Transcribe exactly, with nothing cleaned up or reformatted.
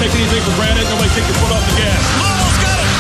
take anything for granted. Nobody take your foot off the gas.